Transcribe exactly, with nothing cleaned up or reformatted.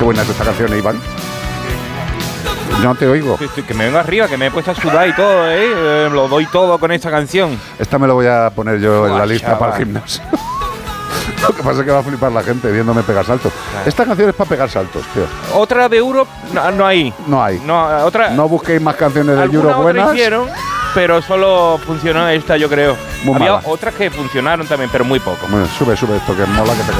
Qué buena es esta canción, Iván. No te oigo. Que, que me vengo arriba, que me he puesto a sudar y todo, ¿eh? Eh, lo doy todo con esta canción. Esta me lo voy a poner yo en Buah, la lista chaval. para el gimnasio. Lo que pasa es que va a flipar la gente viéndome pegar saltos. Claro. Esta canción es para pegar saltos, tío. Otra de Europe, no, no hay. No hay. No, otra, No busquéis más canciones de alguna Europe otra buenas. hicieron, pero solo funcionó esta, yo creo. Muy Había mala. otras que funcionaron también, pero muy poco. Bueno, sube, sube esto, que mola que te